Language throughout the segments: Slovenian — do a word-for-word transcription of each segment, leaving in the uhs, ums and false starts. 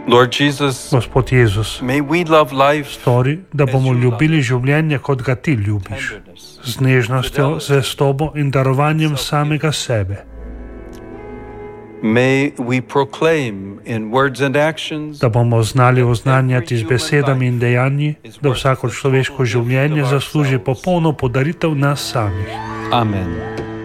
Lord Jesus, Gospod Jezus, may we love life stori, da bomo ljubili življenje, kot ga ti ljubiš, z nežnostjo, zvestobo in darovanjem samega sebe. May we proclaim in words and actions Da bomo znali oznanjati z besedami in dejanji, da vsako človeško življenje zasluži popolno podaritev nas samih. Amen.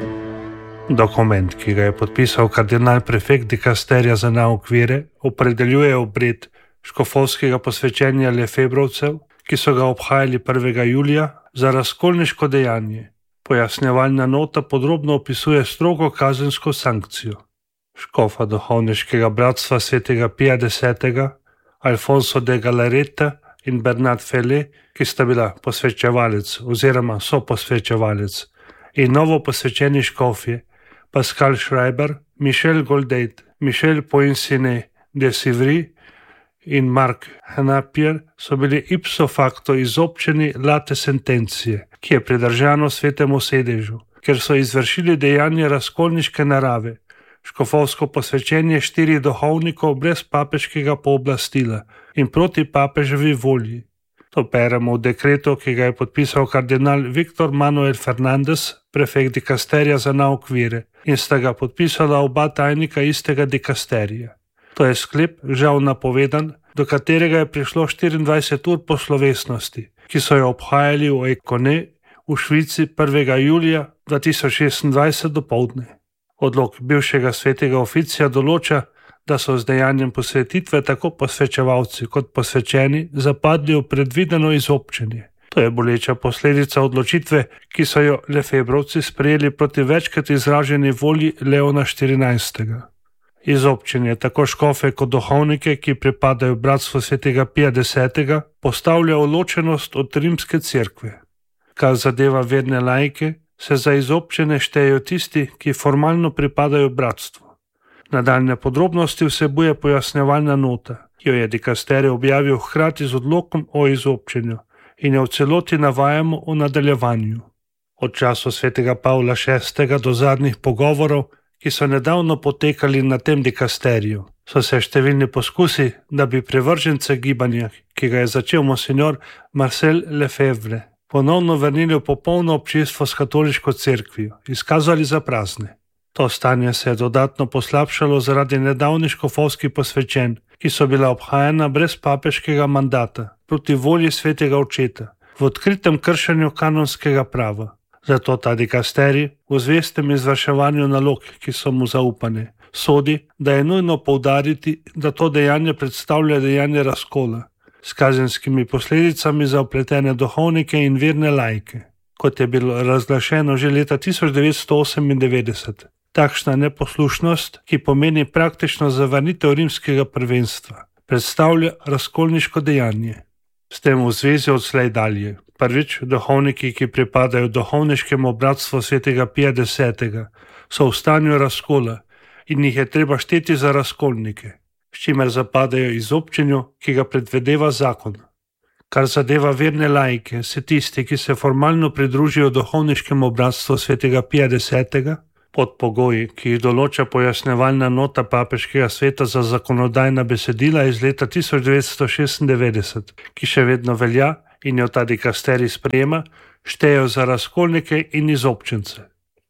Dokument, ki ga je podpisal kardinal prefekt dikasterija za nauk vere, opredeljuje obred škofovskega posvečenja Lefebvrovcev, ki so ga obhajali prvega julija, za razkolniško dejanje. Pojasnjevalna nota podrobno opisuje strogo kazensko sankcijo. Škofa duhovniškega bratstva svetega Pija desetega, Alfonso de Galareta in Bernard Fele, ki sta bila posvečevalec oziroma soposvečevalec, in novo posvečeni škofje Pascal Schreiber, Michel Goldet, Michel Poinsinet de Sivry in Mark Hanapier so bili ipso facto izobčeni late sentencije, ki je pridržano svetemu sedežu, ker so izvršili dejanje razkolniške narave, škofovsko posvečenje štirih duhovnikov brez papeškega pooblastila in proti papeževi volji. To beremo v dekretu, ki ga je podpisal kardinal Victor Manuel Fernandez, prefekt dikasterija za nauk vere, in sta ga podpisala oba tajnika istega dikasterija. To je sklep, žal napovedan, do katerega je prišlo štiriindvajset ur po slovesnosti, ki so jo obhajali v Ekone v Švici prvega julija dva tisoč šestindvajset dopoldne. Odlok bivšega svetega oficija določa, da so z dejanjem posvetitve tako posvečevalci kot posvečeni zapadli v predvideno izobčenje. To je boleča posledica odločitve, ki so jo Lefebvrovci sprejeli proti večkrat izraženi volji Leona štirinajstega. Izobčenje tako škofe kot duhovnike, ki pripadajo bratstvu svetega Pija desetega, postavlja ločenost od rimske cerkve. Kar zadeva verne laike, se za izobčene štejejo tisti, ki formalno pripadajo bratstvu. Nadaljne podrobnosti vsebuje pojasnjevalna nota, ki jo je dikasterij objavil hkrati z odlokom o izobčenju in jo v celoti navajamo v nadaljevanju. Od času svetega Pavla šestega do zadnjih pogovorov, ki so nedavno potekali na tem dikasteriju, so se številni poskusi, da bi privržence gibanja, ki ga je začel monsignor Marcel Lefebvre, ponovno vrnili v popolno občestvo s katoliško cerkvijo, izkazali za prazne. To stanje se je dodatno poslabšalo zaradi nedavnih škofovskih posvečenj, ki so bila obhajana brez papeškega mandata, proti volji svetega očeta, v odkritem kršenju kanonskega prava. Zato ta dikasterij v zvestem izvrševanju nalog, ki so mu zaupane, sodi, da je nujno poudariti, da to dejanje predstavlja dejanje razkola, s kazenskimi posledicami za vpletene duhovnike in verne laike, kot je bilo razglašeno že leta tisoč devetsto osemindevetdeset. Takšna neposlušnost, ki pomeni praktično zavrnitev rimskega prvenstva, predstavlja razkolniško dejanje. S tem v zvezi odslej dalje. Prvič, duhovniki, ki pripadajo duhovniškemu bratstvu svetega Pija desetega, so v stanju razkola in jih je treba šteti za razkolnike, s čimer zapadajo izobčenju, ki ga predvedeva zakon. Kar zadeva verne laike, se tisti, ki se formalno pridružijo duhovniškemu bratstvu svetega Pija desetega, pod pogoji, ki jih določa pojasnjevalna nota papeškega sveta za zakonodajna besedila iz leta tisoč devetsto šestindevetdeset, ki še vedno velja in jo ta dikasterij sprejema, štejejo za razkolnike in izobčence.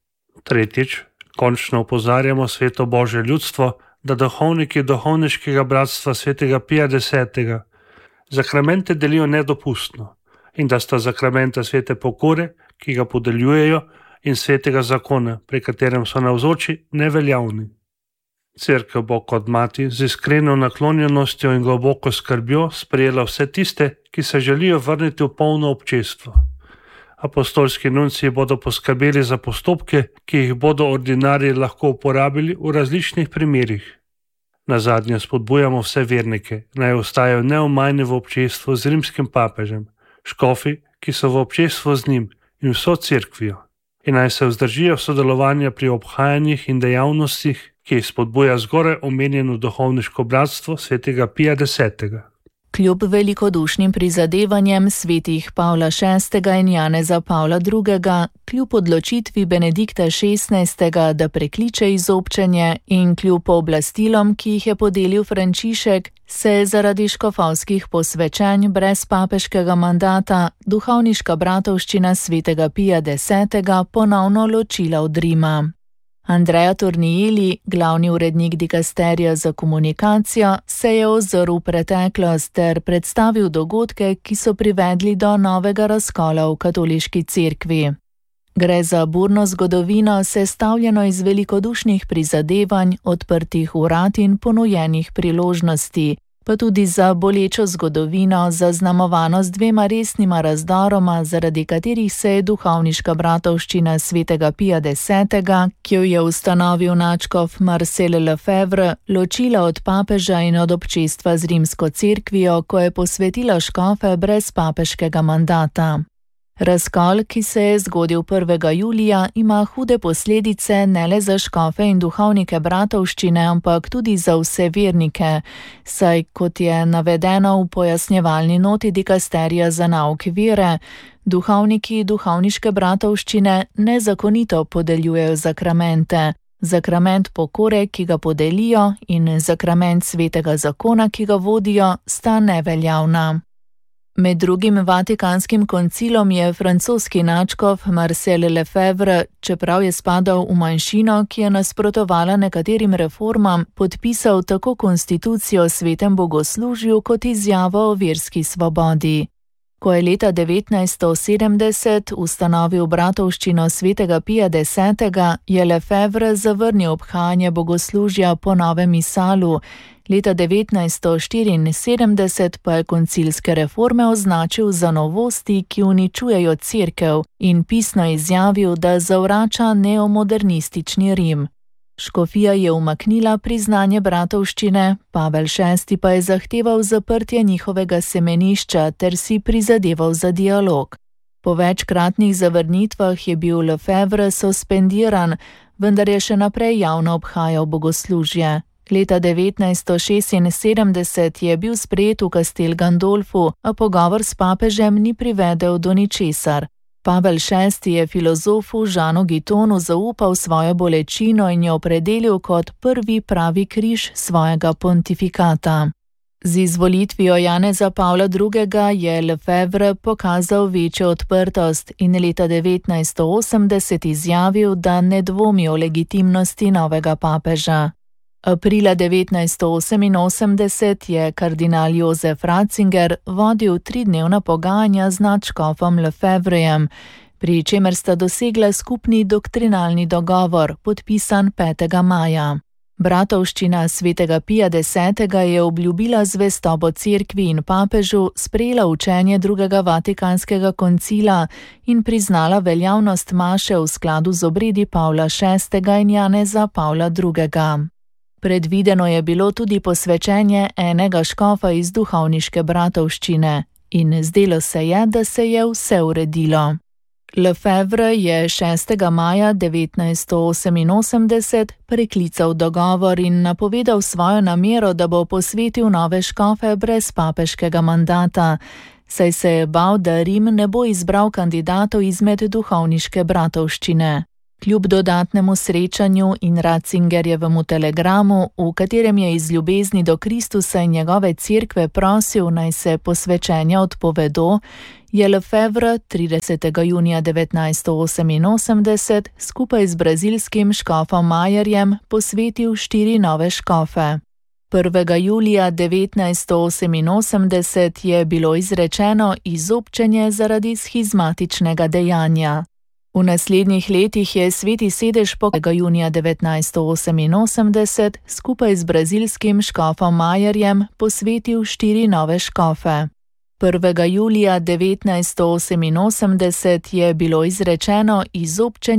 Tretjič, končno opozarjamo sveto Božje ljudstvo, da duhovniki duhovniškega bratstva svetega Pija desetega zakramente delijo nedopustno in da sta zakramenta svete pokore, ki ga podeljujejo, in svetega zakona, pri katerem so navzoči, neveljavni. Cerkev bo kot mati z iskreno naklonjenostjo in globoko skrbjo sprejela vse tiste, ki se želijo vrniti v polno občestvo. Apostolski nunciji bodo poskrbeli za postopke, ki jih bodo ordinarji lahko uporabili v različnih primerih. Nazadnje spodbujamo vse vernike, naj ostajajo neomajni v občestvu z rimskim papežem, škofi, ki so v občestvu z njim, in vso cerkvijo, in naj se vzdržijo sodelovanja pri obhajanjih in dejavnostih, ki jih spodbuja zgoraj omenjeno duhovniško bratstvo svetega Pija desetega. Kljub velikodušnim prizadevanjem svetih Pavla šestega in Janeza Pavla drugega, kljub odločitvi Benedikta šestnajstega, da prekliče izobčenje in kljub pooblastilom, ki jih je podelil Frančišek, se je zaradi škofovskih posvečenj brez papeškega mandata duhovniška bratovščina svetega Pija desetega ponovno ločila od Rima. Andrea Tornielli, glavni urednik dikasterija za komunikacijo, se je ozrl v preteklost ter predstavil dogodke, ki so privedli do novega razkola v katoliški cerkvi. Gre za burno zgodovino, sestavljeno iz velikodušnih prizadevanj, odprtih vrat in ponujenih priložnosti, pa tudi za bolečo zgodovino, zaznamovano z dvema resnima razdoroma, zaradi katerih se je duhovniška bratovščina svetega Pija desetega, ki jo je ustanovil nadškof Marcel Lefebvre, ločila od papeža in od občestva z rimsko cerkvijo, ko je posvetila škofe brez papeškega mandata. Razkol, ki se je zgodil prvega julija, ima hude posledice ne le za škofe in duhovnike bratovščine, ampak tudi za vse vernike, saj, kot je navedeno v pojasnjevalni noti dikasterija za nauk vere, duhovniki duhovniške bratovščine nezakonito podeljujejo zakramente. Zakrament pokore, ki ga podelijo, in zakrament svetega zakona, ki ga vodijo, sta neveljavna. Med drugim Vatikanskim koncilom je francoski nadškof Marcel Lefebvre, čeprav je spadal v manjšino, ki je nasprotovala nekaterim reformam, podpisal tako konstitucijo o svetem bogoslužju kot izjavo o verski svobodi. Ko je leta devetnajststo sedemdeset ustanovil bratovščino svetega Pija desetega, je Lefebvre zavrnil obhajanje bogoslužja po novem misalu. Leta devetnajststo štiriinsedemdeset pa je koncilske reforme označil za novosti, ki uničujejo cerkev, in pisno izjavil, da zavrača neomodernistični Rim. Škofija je umaknila priznanje bratovščine, Pavel šesti pa je zahteval zaprtje njihovega semenišča ter si prizadeval za dialog. Po večkratnih zavrnitvah je bil Lefebvre suspendiran, vendar je še naprej javno obhajal bogoslužje. Leta devetnajststo šestinsedemdeset je bil sprejet v Castel Gandolfu, a pogovor s papežem ni privedel do ničesar. Pavel šesti je filozofu Žanu Gitonu zaupal svojo bolečino in jo opredelil kot prvi pravi križ svojega pontifikata. Z izvolitvijo Janeza Pavla drugega je Lefebvre pokazal večjo odprtost in leta devetnajststo osemdeset izjavil, da ne dvomi o legitimnosti novega papeža. Aprila devetnajststo oseminosemdeset je kardinal Jozef Ratzinger vodil tridnevna pogajanja z nadškofom Lefebvrejem, pri čemer sta dosegla skupni doktrinalni dogovor, podpisan petega maja. Bratovščina svetega Pija desetega je obljubila zvestobo cerkvi in papežu, sprejela učenje drugega Vatikanskega koncila in priznala veljavnost maše v skladu z obredi Pavla šestega in Janeza Pavla drugega. Predvideno je bilo tudi posvečenje enega škofa iz duhovniške bratovščine in zdelo se je, da se je vse uredilo. Lefebvre je šestega maja devetnajststo oseminosemdeset preklical dogovor in napovedal svojo namero, da bo posvetil nove škofe brez papeškega mandata, saj se je bal, da Rim ne bo izbral kandidatov izmed duhovniške bratovščine. Kljub dodatnemu srečanju in Ratzingerjevemu telegramu, v katerem je iz ljubezni do Kristusa in njegove cerkve prosil, naj se posvečenja odpovedo, je Lefebvre tridesetega junija devetnajststo oseminosemdeset skupaj z brazilskim škofom Majerjem posvetil štiri nove škofe. prvega julija devetnajststo oseminosemdeset je bilo izrečeno izobčenje zaradi schizmatičnega dejanja. V naslednjih letih je Sveti sedež prvega junija devetnajststo oseminosemdeset skupaj z brazilskim škofom Majerjem posvetil štiri nove škofe. prvega julija devetnajststo oseminosemdeset je bilo izrečeno izobčenje